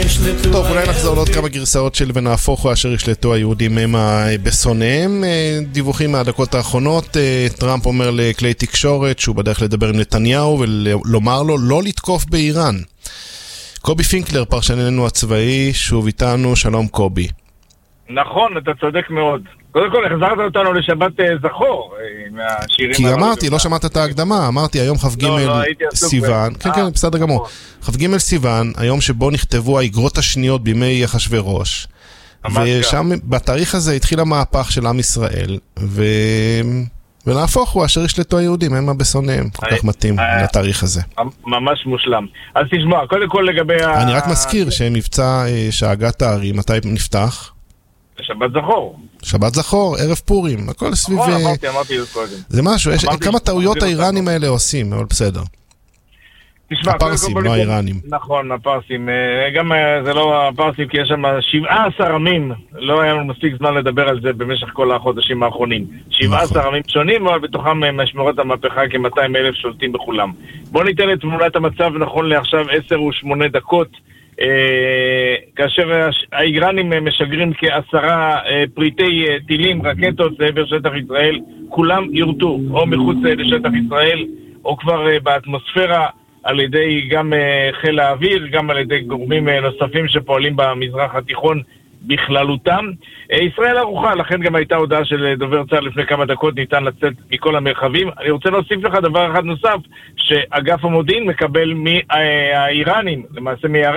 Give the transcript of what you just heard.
טוב, אולי נחזור לעוד כמה גרסאות של ונהפוך הוא אשר ישלטו היהודים הם בשונאיהם. דיווחים מהדקות האחרונות, טראמפ אומר לכלי תקשורת שהוא בדרך לדבר עם נתניהו ולומר לו לא לתקוף באיראן. קובי פינקלר, פרשננו הצבאי, שוב איתנו. שלום קובי. נכון, אתה צודק מאוד. קודם כל, החזרת אותנו לשבת זכור מהשירים. כי אמרתי, לא שמעת את ההקדמה, אמרתי היום כ"ג סיוון, כן, בסדר גמור. כ"ג סיוון, היום שבו נכתבו האיגרות השניות בימי אחשוורוש, ושם בתאריך הזה התחיל המהפך של עם ישראל, ונהפוך הוא אשר ישלטו היהודים, הם בשונאיהם, כל כך מתאים לתאריך הזה. ממש מושלם. אז תשמע, קודם כל לגבי אני רק מזכיר שמבצע שאגת הערים, מתי נפתח? שבת זכור. שבת זכור, ערב פורים, הכל סביב... אמרתי את קודם. זה משהו, יש כמה טעויות האיראנים האלה עושים, אבל בסדר. הפרסים, לא האיראנים. נכון, הפרסים. גם זה לא הפרסים, כי יש שם 17 עמים. לא היה לנו מספיק זמן לדבר על זה במשך כל החודשים האחרונים. 17 עמים שונים, אבל בתוכם משמרות המהפכה כ-200,000 שולטים בכולם. בואו ניתן את תמונת המצב נכון לעכשיו 10:08. כאשר האיראנים משגרים כ10 פריטי טילים, רקטות לעבר שטח ישראל, כולם יורטו או מחוץ לשטח ישראל או כבר באטמוספירה על ידי גם חיל האוויר, גם על ידי גורמים נוספים שפועלים במזרח התיכון בכללותם. ישראל ערוכה, לכן גם הייתה הודעה של דובר צה"ל לפני כמה דקות, ניתן לצאת מכל המרחבים. אני רוצה להוסיף לך דבר אחד נוסף, שאגף המודיעין מקבל מהאיראנים, למעשה